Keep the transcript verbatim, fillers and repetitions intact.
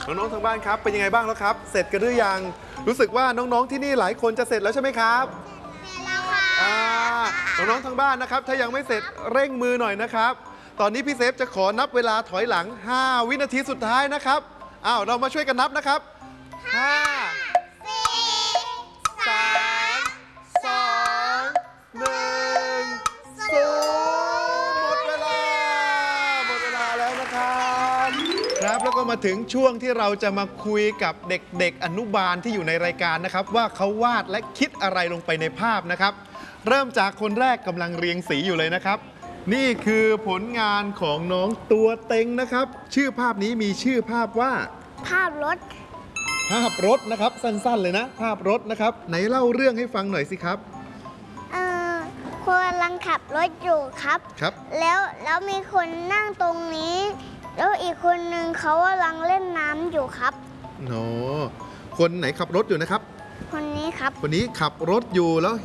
น้องๆทางบ้านครับเป็นยังไงบ้างแล้วครับเสร็จกันหรือยังรู้สึกว่าน้องๆที่นี่หลายคนจะเสร็จแล้วใช่ไหมครับอ่าน้องๆทางบ้านนะครับถ้ายังไม่เสร็จเร่งมือหน่อยนะครับตอนนี้พี่เซฟจะขอนับเวลาถอยหลังห้าวินาทีสุดท้ายนะครับอ้าวเรามาช่วยกันนับนะครับห้า สามสองหนึ่งศูนย์หมดเวลาหมดเวลาแล้วนะครับครับแล้วก็มาถึงช่วงที่เราจะมาคุยกับเด็กๆอนุบาลที่อยู่ในรายการนะครับว่าเขาวาดและคิดอะไรลงไปในภาพนะครับเริ่มจากคนแรกกำลังเรียงสีอยู่เลยนะครับนี่คือผลงานของน้องตัวเต็งนะครับชื่อภาพนี้มีชื่อภาพว่าภาพรถภาพรถนะครับสั้นๆเลยนะภาพรถนะครับไหนเล่าเรื่องให้ฟังหน่อยสิครับเอ่อคนกำลังขับรถอยู่ครับครับแล้วแล้วมีคนนั่งตรงนี้แล้วอีกคนนึงเขากำลังเล่นน้ำอยู่ครับโนคนไหนขับรถอยู่นะครับคนนี้ครับคนนี้ขับรถอยู่แล้ว